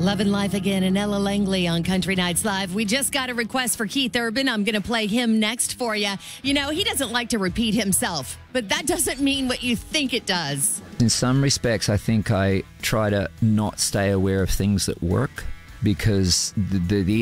Love and Life again and Ella Langley on Country Nights Live. We just got a request for Keith Urban. I'm going to play him next for you. You know, he doesn't like to repeat himself, but that doesn't mean what you think it does. In some respects, I think I try to not stay aware of things that work because the